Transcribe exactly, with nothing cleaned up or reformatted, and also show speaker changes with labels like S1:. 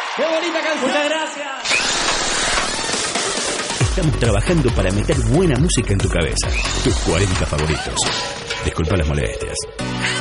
S1: ¡Qué bonita canción!
S2: Muchas gracias.
S3: Estamos trabajando para meter buena música en tu cabeza. Tus cuarenta favoritos. Disculpa las molestias.